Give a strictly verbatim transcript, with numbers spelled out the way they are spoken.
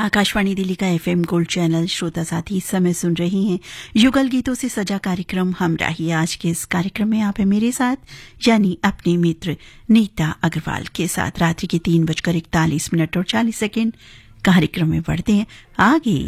आकाशवाणी दिल्ली का FM gold channel श्रोता साथी इस समय सुन रहे हैं युगल गीतों से सजा कार्यक्रम हमराही। आज के इस कार्यक्रम में आप हैं मेरे साथ यानी अपने मित्र नीता अग्रवाल के साथ। रात्रि के तीन बजकर इकतालीस मिनट और चालीस सेकेंड कार्यक्रम में बढ़ते हैं आगे।